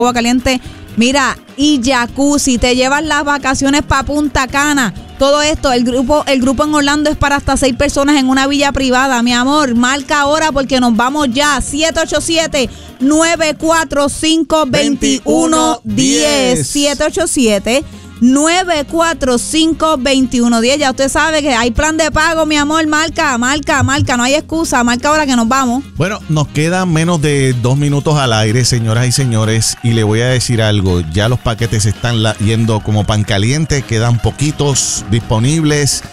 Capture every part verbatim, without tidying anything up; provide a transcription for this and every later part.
agua caliente, mira, y jacuzzi, te llevas las vacaciones para Punta Cana. Todo esto, el grupo el grupo en Orlando es para hasta seis personas en una villa privada. Mi amor, marca ahora porque nos vamos ya. siete ocho siete, nueve cuatro cinco, dos uno uno cero. siete ocho siete, nueve cuatro cinco, dos uno uno cero. Ya usted sabe que hay plan de pago, mi amor. Marca, marca, marca. No hay excusa. Marca ahora que nos vamos. Bueno, nos quedan menos de dos minutos al aire, señoras y señores. Y le voy a decir algo. Ya los paquetes están la, yendo como pan caliente. Quedan poquitos disponibles.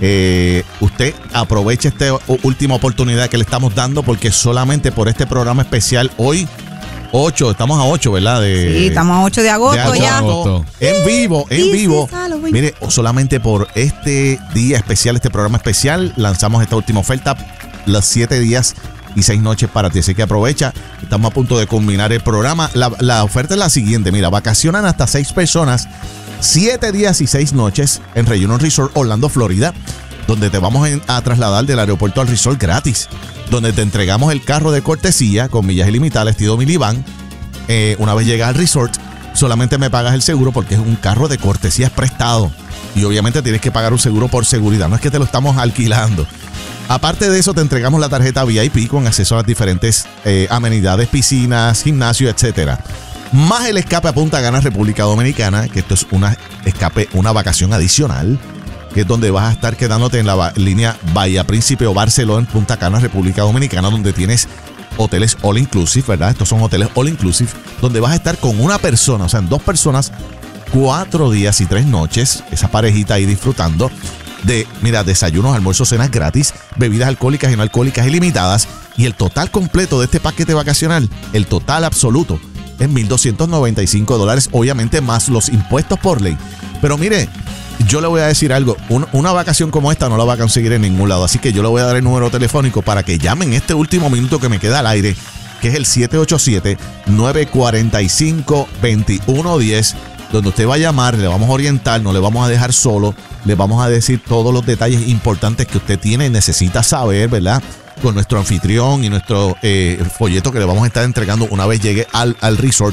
Eh, usted aproveche esta última oportunidad que le estamos dando porque solamente por este programa especial hoy... ocho, estamos a ocho, ¿verdad? De, sí, estamos a ocho de agosto, de agosto ya. En vivo, en vivo. Mire, solamente por este día especial, este programa especial, lanzamos esta última oferta, los siete días y seis noches para ti. Así que aprovecha, estamos a punto de culminar el programa. La, la oferta es la siguiente, mira, vacacionan hasta seis personas, siete días y seis noches en Reunion Resort, Orlando, Florida, donde te vamos a trasladar del aeropuerto al resort gratis, donde te entregamos el carro de cortesía con millas ilimitadas estilo minivan. Eh, una vez llegas al resort, solamente me pagas el seguro porque es un carro de cortesía, es prestado. Y obviamente tienes que pagar un seguro por seguridad, no es que te lo estamos alquilando. Aparte de eso, te entregamos la tarjeta V I P con acceso a las diferentes eh, amenidades, piscinas, gimnasio, etcétera. Más el escape a Punta Cana, República Dominicana, que esto es una escape, una vacación adicional, que es donde vas a estar quedándote en la ba- línea Bahía Príncipe o Barceló en Punta Cana, República Dominicana, donde tienes hoteles all inclusive, ¿verdad? Estos son hoteles all inclusive, donde vas a estar con una persona, o sea, en dos personas, cuatro días y tres noches, esa parejita ahí disfrutando de, mira, desayunos, almuerzos, cenas gratis, bebidas alcohólicas y no alcohólicas ilimitadas, y el total completo de este paquete vacacional, el total absoluto, es mil doscientos noventa y cinco dólares, obviamente más los impuestos por ley. Pero mire, yo le voy a decir algo, un, una vacación como esta no la va a conseguir en ningún lado, así que yo le voy a dar el número telefónico para que llamen este último minuto que me queda al aire, que es el siete ocho siete, nueve cuatro cinco, dos uno uno cero, donde usted va a llamar, le vamos a orientar, no le vamos a dejar solo, le vamos a decir todos los detalles importantes que usted tiene y necesita saber, ¿verdad? Con nuestro anfitrión y nuestro eh, folleto que le vamos a estar entregando una vez llegue al, al resort.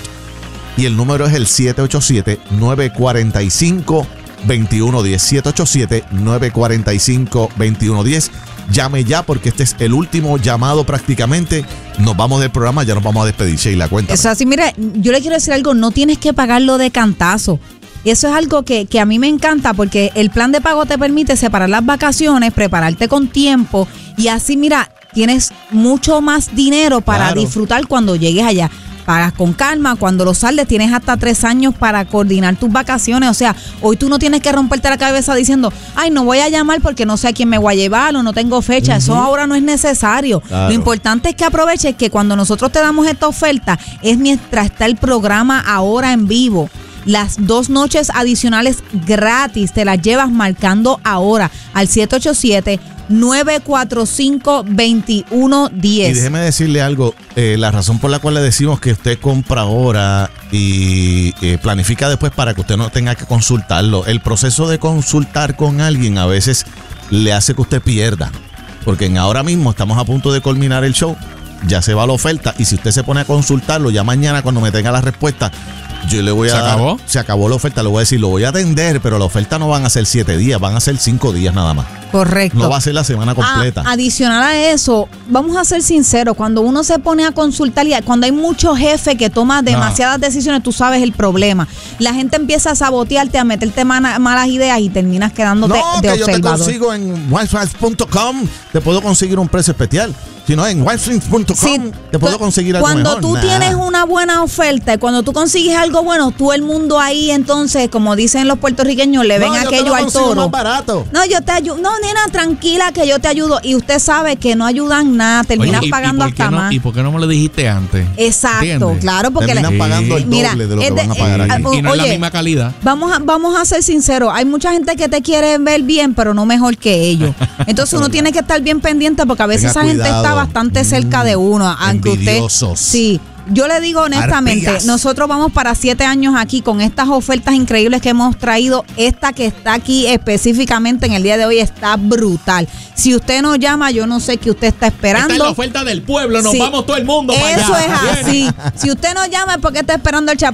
Y el número es el siete ocho siete, nueve cuatro cinco, dos uno uno cero. siete ocho siete, nueve cuatro cinco, dos uno uno cero. Llame ya porque este es el último llamado prácticamente. Nos vamos del programa, ya nos vamos a despedir. Sheila, cuéntame. Eso así, mire, yo le quiero decir algo, no tienes que pagarlo de cantazo. Eso es algo que, que a mí me encanta porque el plan de pago te permite separar las vacaciones, prepararte con tiempo y así, mira, tienes mucho más dinero para Claro. disfrutar cuando llegues allá. Pagas con calma, cuando lo saldes tienes hasta tres años para coordinar tus vacaciones. O sea, hoy tú no tienes que romperte la cabeza diciendo, ay, no voy a llamar porque no sé a quién me voy a llevar o no tengo fecha. Uh-huh. Eso ahora no es necesario. Claro. Lo importante es que aproveches que cuando nosotros te damos esta oferta es mientras está el programa ahora en vivo. Las dos noches adicionales gratis te las llevas marcando ahora al siete ocho siete, nueve cuatro cinco, dos uno uno cero. Y déjeme decirle algo, eh, la razón por la cual le decimos que usted compra ahora y eh, planifica después para que usted no tenga que consultarlo. El proceso de consultar con alguien a veces le hace que usted pierda, porque en ahora mismo estamos a punto de culminar el show, ya se va la oferta y si usted se pone a consultarlo, ya mañana cuando me tenga la respuesta, yo le voy a ¿Se dar, acabó? Se acabó la oferta, le voy a decir, lo voy a atender, pero la oferta no van a ser siete días, van a ser cinco días nada más. Correcto. No va a ser la semana completa. A, adicional a eso, vamos a ser sinceros, cuando uno se pone a consultar y cuando hay muchos jefes que toman demasiadas no. decisiones, tú sabes el problema. La gente empieza a sabotearte, a meterte mana, malas ideas y terminas quedándote no, de que observador. Yo te consigo en wildflings punto com, te puedo conseguir un precio especial. Si no, en wildflings punto com sí, te puedo conseguir algo cuando mejor. Cuando tú nah. tienes una buena oferta y cuando tú consigues algo bueno, tú el mundo ahí, entonces, como dicen los puertorriqueños, le ven no, aquello yo te al toro. Más barato. No, yo te ayudo. No, nena, tranquila que yo te ayudo. Y usted sabe que no ayudan nada, terminas Oye, y, pagando y hasta no, más. ¿Y por qué no me lo dijiste antes? Exacto, ¿entiendes? Claro, porque terminan le, pagando el mira, doble de lo que de, van a pagar eh, aquí. Y no oye, es la misma calidad. Vamos a, vamos a ser sinceros, hay mucha gente que te quiere ver bien, pero no mejor que ellos. Entonces uno tiene que estar bien pendiente porque a veces Tenga esa cuidado. gente está bastante cerca de uno. Aunque usted, Envidiosos. sí, yo le digo honestamente, Arpías. nosotros vamos para siete años aquí con estas ofertas increíbles que hemos traído. Esta que está aquí específicamente en el día de hoy está brutal. Si usted nos llama, yo no sé qué usted está esperando. Esta es la oferta del pueblo, nos Sí. vamos todo el mundo para allá. Eso es Viene. así. Si usted nos llama es porque está esperando el